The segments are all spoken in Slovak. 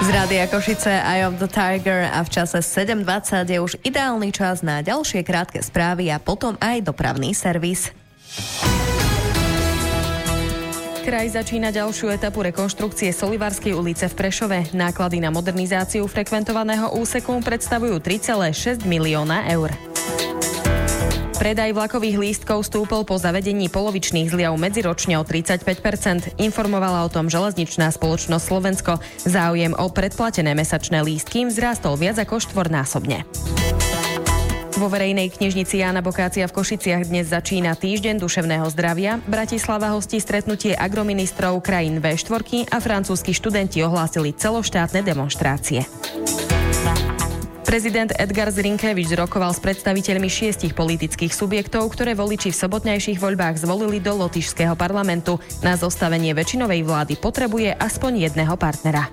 Z Rádia Košice Eye of the Tiger a v čase 7:20 je už ideálny čas na ďalšie krátke správy a potom aj dopravný servis. Kraj začína ďalšiu etapu rekonštrukcie Solivarskej ulice v Prešove. Náklady na modernizáciu frekventovaného úseku predstavujú 3,6 milióna eur. Predaj vlakových lístkov stúpol po zavedení polovičných zliav medziročne o 35%. Informovala o tom železničná spoločnosť Slovensko. Záujem o predplatené mesačné lístky vzrástol viac ako štvornásobne. Vo verejnej knižnici Jána Bokácia v Košiciach dnes začína týždeň duševného zdravia. Bratislava hostí stretnutie agroministrov krajín V4 a francúzski študenti ohlásili celoštátne demonštrácie. Prezident Edgar Zrinkevič rokoval s predstaviteľmi 6 politických subjektov, ktoré voliči v sobotnejších voľbách zvolili do lotyšského parlamentu. Na zostavenie väčšinovej vlády potrebuje aspoň jedného partnera.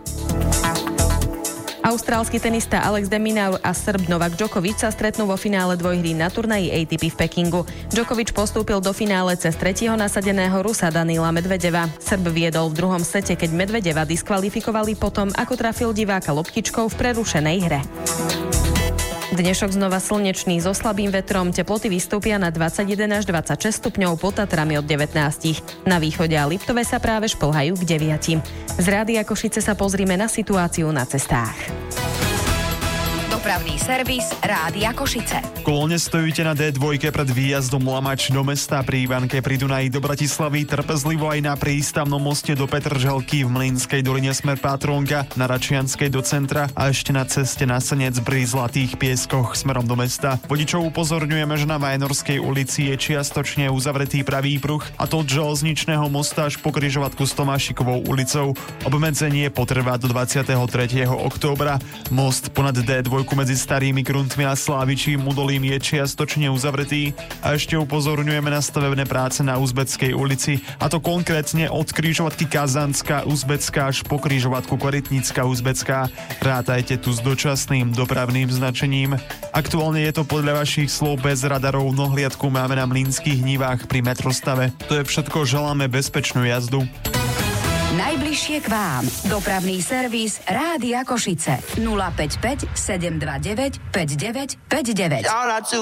Austrálsky tenista Alex de Minaur a Srb Novak Djokovic sa stretnú vo finále dvojhry na turnaji ATP v Pekingu. Djokovic postúpil do finále cez tretieho nasadeného Rusa Danila Medvedeva. Srb viedol v druhom sete, keď Medvedeva diskvalifikovali potom, ako trafil diváka loptičkou v prerušenej hre. Dnešok znova slnečný so slabým vetrom, teploty vystúpia na 21 až 26 stupňov, pod Tatrami od 19. Na východe a Liptove sa práve šplhajú k 9. Z Rádia Košice sa pozrime na situáciu na cestách. Dopravný servis Rádia Košice. Kolóne stojíte na D2 pred výjazdom Lamač do mesta pri Ivánke pri Dunaji do Bratislavy, trpezlivo aj na prístavnom moste do Petržalky, v Mlynskej doline smer Pátronka, na Račianskej do centra a ešte na ceste na Senec pri Zlatých Pieskoch smerom do mesta. Vodičov upozorňujeme, že na Vajnorskej ulici je čiastočne uzavretý pravý pruh, a to od železničného mosta až po križovatku s Tomášikovou ulicou. Obmedzenie potrvá do 23. októbra. Most ponad D2 medzi Starými Gruntmi a Slávičím Udolím je čiastočne uzavretý a ešte upozorňujeme na stavebné práce na Uzbeckej ulici, a to konkrétne od križovatky Kazanská Uzbecká až po križovatku Korytnická Uzbecká. Rátajte tu s dočasným dopravným značením. Aktuálne je to podľa vašich slov bez radarov, nohliadku máme na Mlynských nivách pri metrostave. To je všetko, želáme bezpečnú jazdu. Najbližšie k vám. Dopravný servis Rádia Košice. 055 729 5959.